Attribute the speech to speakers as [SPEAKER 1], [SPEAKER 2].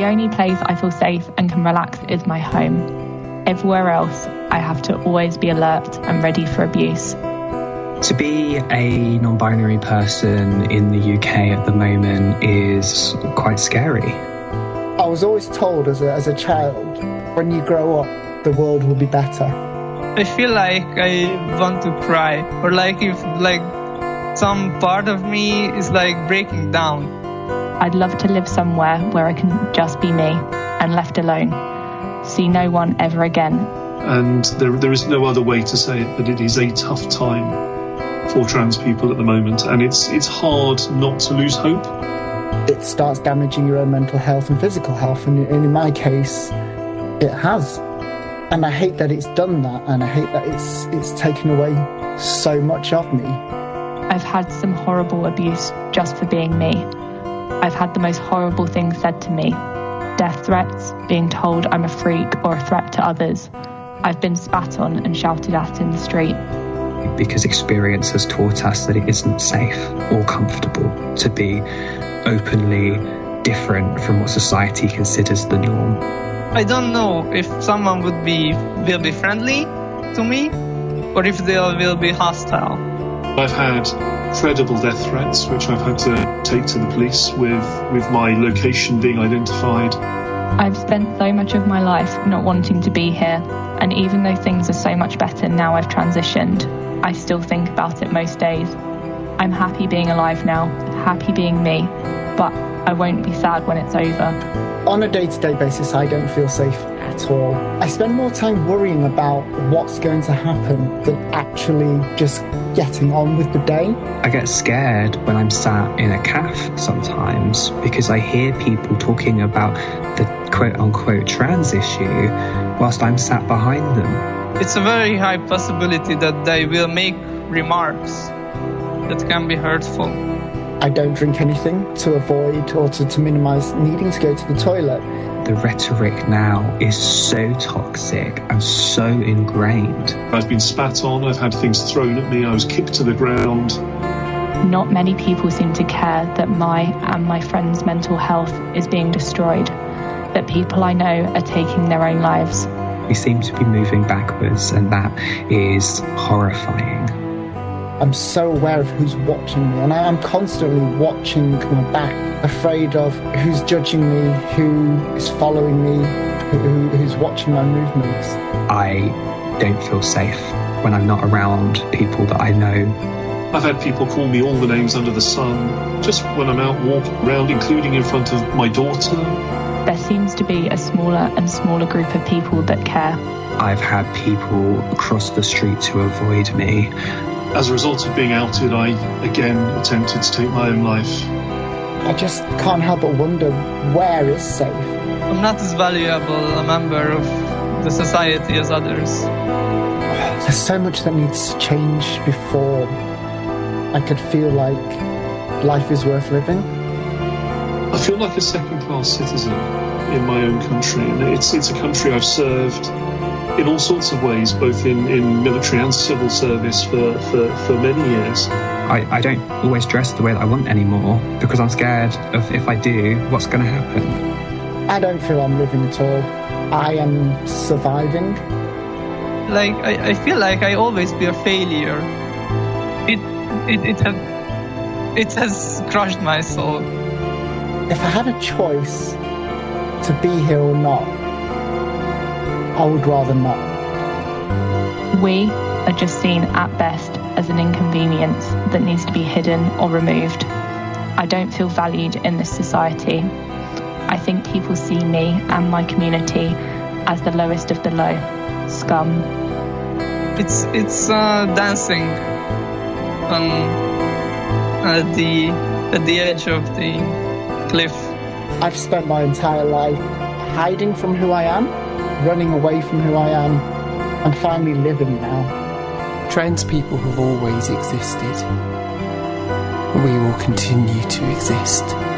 [SPEAKER 1] The only place I feel safe and can relax is my home. Everywhere else, I have to always be alert and ready for abuse.
[SPEAKER 2] To be a non-binary person in the UK at the moment is quite scary.
[SPEAKER 3] I was always told as a child, when you grow up, the world will be better.
[SPEAKER 4] I feel like I want to cry, or like if some part of me is breaking down.
[SPEAKER 1] I'd love to live somewhere where I can just be me and left alone. See no one ever again.
[SPEAKER 5] And there is no other way to say it, but it is a tough time for trans people at the moment, and it's hard not to lose hope.
[SPEAKER 3] It starts damaging your own mental health and physical health, and in my case, it has. And I hate that it's done that, and I hate that it's taken away so much of me.
[SPEAKER 1] I've had some horrible abuse just for being me. I've had the most horrible things said to me. Death threats, being told I'm a freak or a threat to others. I've been spat on and shouted at in the street.
[SPEAKER 2] Because experience has taught us that it isn't safe or comfortable to be openly different from what society considers the norm.
[SPEAKER 4] I don't know if someone will be friendly to me, or if they will be hostile.
[SPEAKER 5] I've had credible death threats, which I've had to take to the police with my location being identified.
[SPEAKER 1] I've spent so much of my life not wanting to be here, and even though things are so much better now I've transitioned, I still think about it most days. I'm happy being alive now, happy being me, but I won't be sad when it's over.
[SPEAKER 3] On a day-to-day basis, I don't feel safe at all. I spend more time worrying about what's going to happen than actually just getting on with the day.
[SPEAKER 2] I get scared when I'm sat in a cafe sometimes because I hear people talking about the quote-unquote trans issue whilst I'm sat behind them.
[SPEAKER 4] It's a very high possibility that they will make remarks that can be hurtful.
[SPEAKER 3] I don't drink anything to avoid or to minimise needing to go to the toilet.
[SPEAKER 2] The rhetoric now is so toxic and so ingrained.
[SPEAKER 5] I've been spat on, I've had things thrown at me, I was kicked to the ground.
[SPEAKER 1] Not many people seem to care that my and my friends' mental health is being destroyed, that people I know are taking their own lives.
[SPEAKER 2] We seem to be moving backwards, and that is horrifying.
[SPEAKER 3] I'm so aware of who's watching me, and I am constantly watching my back, afraid of who's judging me, who is following me, who's watching my movements.
[SPEAKER 2] I don't feel safe when I'm not around people that I know.
[SPEAKER 5] I've had people call me all the names under the sun, just when I'm out walking around, including in front of my daughter.
[SPEAKER 1] There seems to be a smaller and smaller group of people that care.
[SPEAKER 2] I've had people cross the street to avoid me.
[SPEAKER 5] As a result of being outed, I again attempted to take my own life.
[SPEAKER 3] I just can't help but wonder, where is safe?
[SPEAKER 4] I'm not as valuable a member of the society as others.
[SPEAKER 3] There's so much that needs to change before I could feel like life is worth living.
[SPEAKER 5] I feel like a second-class citizen in my own country, and it's a country I've served in all sorts of ways, both in military and civil service for many years.
[SPEAKER 2] I don't always dress the way that I want anymore because I'm scared of, if I do, what's going to happen.
[SPEAKER 3] I don't feel I'm living at all. I am surviving.
[SPEAKER 4] I feel like I always be a failure. It has crushed my soul.
[SPEAKER 3] If I had a choice to be here or not, I would rather not.
[SPEAKER 1] We are just seen at best as an inconvenience that needs to be hidden or removed. I don't feel valued in this society. I think people see me and my community as the lowest of the low, scum.
[SPEAKER 4] It's dancing at the edge of the cliff.
[SPEAKER 3] I've spent my entire life hiding from who I am, running away from who I am, and finally living now.
[SPEAKER 6] Trans people have always existed, and we will continue to exist.